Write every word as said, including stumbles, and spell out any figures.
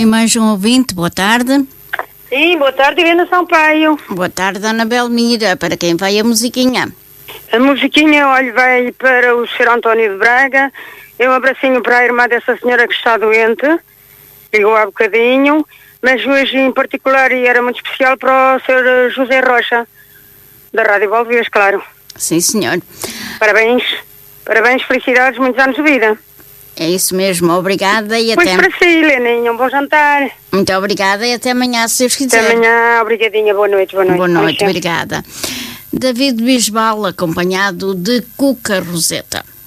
E mais um ouvinte, boa tarde. Sim, boa tarde, Irene Sampaio. Boa tarde, Ana Belmira. Para quem vai a musiquinha? A musiquinha, olha, vai para o senhor António de Braga. É um abracinho para a irmã dessa senhora que está doente. Ligou há bocadinho. Mas hoje em particular, e era muito especial, para o senhor José Rocha, da Rádio Valvias, claro. Sim, senhor. Parabéns. Parabéns, felicidades, muitos anos de vida. É isso mesmo, obrigada e Pois até... para si, Leninha, um bom jantar. Muito obrigada e até amanhã, se Deus quiser. Até amanhã, obrigadinha, boa noite, boa noite. Boa noite, obrigada. David Bisbal, acompanhado de Cuca Roseta.